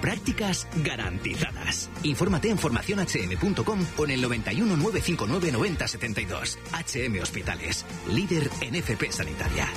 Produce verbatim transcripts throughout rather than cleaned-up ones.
prácticas garantizadas. Infórmate en formación hache eme punto com o en el noventa y uno, novecientos cincuenta y nueve, noventa setenta y dos. H M Hospitales, líder en F P sanitaria.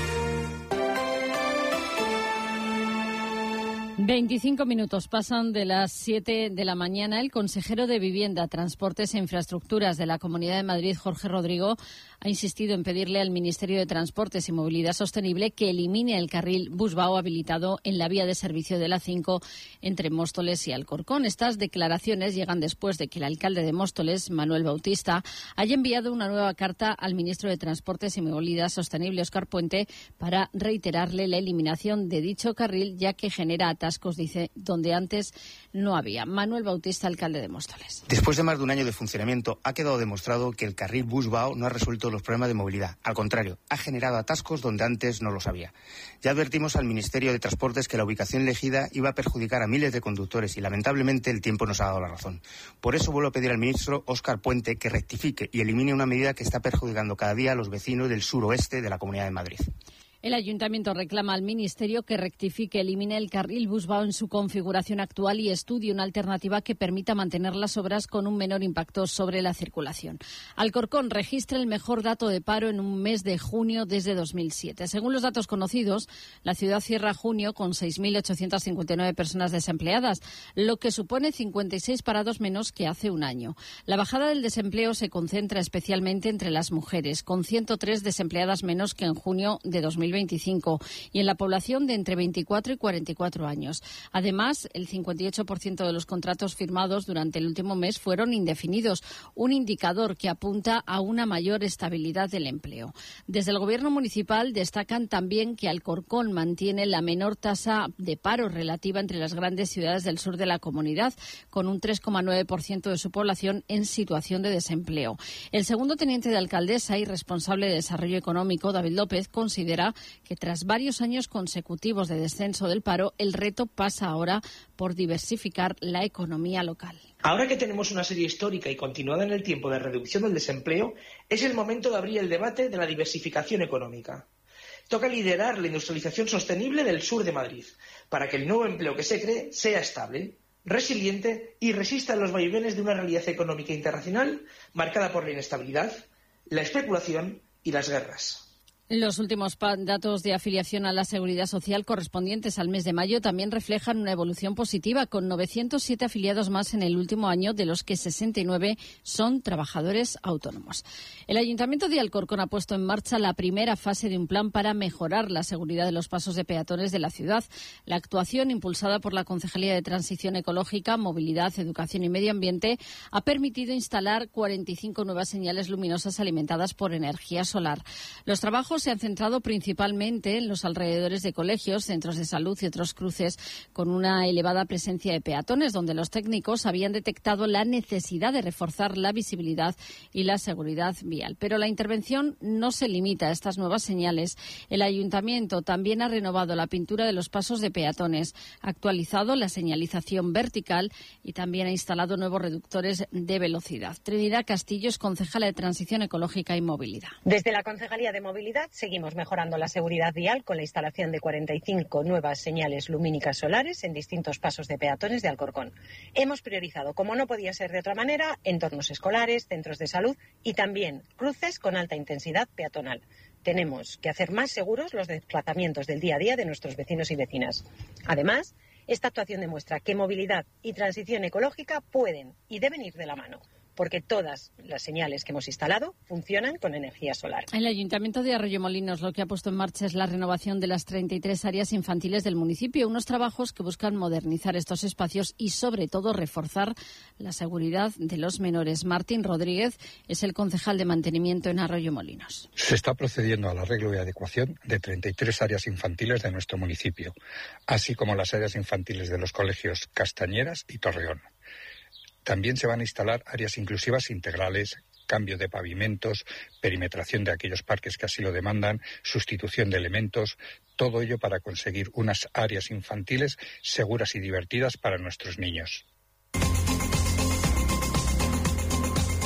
veinticinco minutos pasan de las siete de la mañana. El consejero de Vivienda, Transportes e Infraestructuras de la Comunidad de Madrid, Jorge Rodrigo, ha insistido en pedirle al Ministerio de Transportes y Movilidad Sostenible que elimine el carril Busbao habilitado en la vía de servicio de la cinco entre Móstoles y Alcorcón. Estas declaraciones llegan después de que el alcalde de Móstoles, Manuel Bautista, haya enviado una nueva carta al ministro de Transportes y Movilidad Sostenible, Óscar Puente, para reiterarle la eliminación de dicho carril, ya que genera atascos, dice, donde antes no había. Manuel Bautista, alcalde de Móstoles. Después de más de un año de funcionamiento, ha quedado demostrado que el carril Busbao no ha resuelto los problemas de movilidad. Al contrario, ha generado atascos donde antes no los había. Ya advertimos al Ministerio de Transportes que la ubicación elegida iba a perjudicar a miles de conductores y, lamentablemente, el tiempo nos ha dado la razón. Por eso vuelvo a pedir al ministro Óscar Puente que rectifique y elimine una medida que está perjudicando cada día a los vecinos del suroeste de la Comunidad de Madrid. El Ayuntamiento reclama al Ministerio que rectifique, elimine el carril Busbao en su configuración actual y estudie una alternativa que permita mantener las obras con un menor impacto sobre la circulación. Alcorcón registra el mejor dato de paro en un mes de junio desde dos mil siete. Según los datos conocidos, la ciudad cierra junio con seis mil ochocientas cincuenta y nueve personas desempleadas, lo que supone cincuenta y seis parados menos que hace un año. La bajada del desempleo se concentra especialmente entre las mujeres, con ciento tres desempleadas menos que en junio de dos mil veinticinco y en la población de entre veinticuatro y cuarenta y cuatro años. Además, el cincuenta y ocho por ciento de los contratos firmados durante el último mes fueron indefinidos, un indicador que apunta a una mayor estabilidad del empleo. Desde el Gobierno municipal destacan también que Alcorcón mantiene la menor tasa de paro relativa entre las grandes ciudades del sur de la comunidad, con un tres coma nueve por ciento de su población en situación de desempleo. El segundo teniente de alcaldesa y responsable de Desarrollo Económico, David López, considera que tras varios años consecutivos de descenso del paro, el reto pasa ahora por diversificar la economía local. Ahora que tenemos una serie histórica y continuada en el tiempo de reducción del desempleo, es el momento de abrir el debate de la diversificación económica. Toca liderar la industrialización sostenible del sur de Madrid, para que el nuevo empleo que se cree sea estable, resiliente y resista a los vaivenes de una realidad económica internacional marcada por la inestabilidad, la especulación y las guerras. Los últimos datos de afiliación a la Seguridad Social correspondientes al mes de mayo también reflejan una evolución positiva, con novecientos siete afiliados más en el último año, de los que sesenta y nueve son trabajadores autónomos. El Ayuntamiento de Alcorcón ha puesto en marcha la primera fase de un plan para mejorar la seguridad de los pasos de peatones de la ciudad. La actuación, impulsada por la Concejalía de Transición Ecológica, Movilidad, Educación y Medio Ambiente, ha permitido instalar cuarenta y cinco nuevas señales luminosas alimentadas por energía solar. Los trabajos se han centrado principalmente en los alrededores de colegios, centros de salud y otros cruces con una elevada presencia de peatones, donde los técnicos habían detectado la necesidad de reforzar la visibilidad y la seguridad vial. Pero la intervención no se limita a estas nuevas señales. El Ayuntamiento también ha renovado la pintura de los pasos de peatones, ha actualizado la señalización vertical y también ha instalado nuevos reductores de velocidad. Trinidad Castillo es concejala de Transición Ecológica y Movilidad. Desde la Concejalía de Movilidad seguimos mejorando la seguridad vial con la instalación de cuarenta y cinco nuevas señales lumínicas solares en distintos pasos de peatones de Alcorcón. Hemos priorizado, como no podía ser de otra manera, entornos escolares, centros de salud y también cruces con alta intensidad peatonal. Tenemos que hacer más seguros los desplazamientos del día a día de nuestros vecinos y vecinas. Además, esta actuación demuestra que movilidad y transición ecológica pueden y deben ir de la mano, porque todas las señales que hemos instalado funcionan con energía solar. El Ayuntamiento de Arroyomolinos lo que ha puesto en marcha es la renovación de las treinta y tres áreas infantiles del municipio, unos trabajos que buscan modernizar estos espacios y, sobre todo, reforzar la seguridad de los menores. Martín Rodríguez es el concejal de mantenimiento en Arroyomolinos. Se está procediendo al arreglo y adecuación de treinta y tres áreas infantiles de nuestro municipio, así como las áreas infantiles de los colegios Castañeras y Torreón. También se van a instalar áreas inclusivas integrales, cambio de pavimentos, perimetración de aquellos parques que así lo demandan, sustitución de elementos, todo ello para conseguir unas áreas infantiles seguras y divertidas para nuestros niños.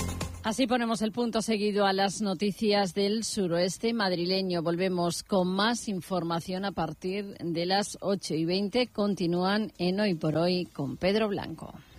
Así ponemos el punto seguido a las noticias del suroeste madrileño. Volvemos con más información a partir de las ocho y veinte. Continúan en Hoy por Hoy con Pedro Blanco.